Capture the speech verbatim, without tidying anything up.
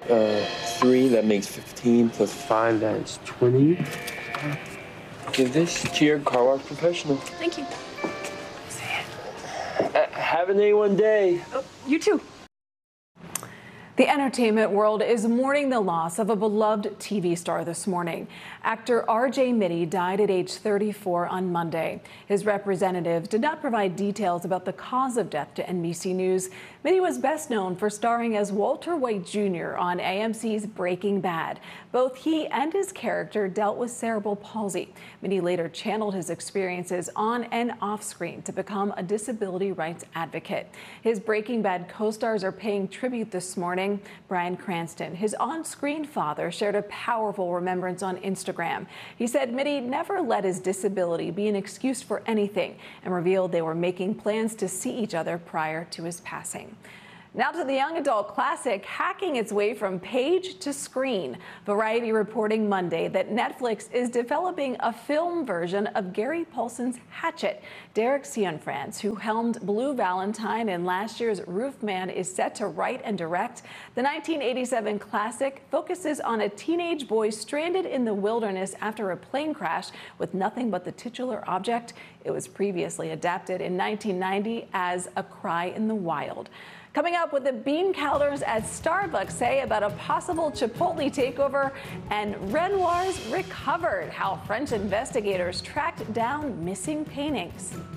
Uh, three, that makes fifteen, plus five, that's twenty. Give this to your car wash professional. Thank you. Uh, have an A one day. Oh, you too. The entertainment world is mourning the loss of a beloved T V star this morning. Actor R J Mitte died at age thirty-four on Monday. His representatives did not provide details about the cause of death to N B C News. Mitte was best known for starring as Walter White Junior on A M C's Breaking Bad. Both he and his character dealt with cerebral palsy. Mitte later channeled his experiences on and off screen to become a disability rights advocate. His Breaking Bad co-stars are paying tribute this morning. Bryan Cranston, his on-screen father, shared a powerful remembrance on Instagram. He said Mitte never let his disability be an excuse for anything and revealed they were making plans to see each other prior to his passing. Now to the young adult classic hacking its way from page to screen. Variety reporting Monday that Netflix is developing a film version of Gary Paulsen's Hatchet. Derek Cianfrance, who helmed Blue Valentine and last year's Roof Man, is set to write and direct. The nineteen eighty-seven classic focuses on a teenage boy stranded in the wilderness after a plane crash with nothing but the titular object. It was previously adapted in nineteen ninety as A Cry in the Wild. Coming up, what the bean counters at Starbucks say about a possible Chipotle takeover, and Renoir's recovered, how French investigators tracked down missing paintings.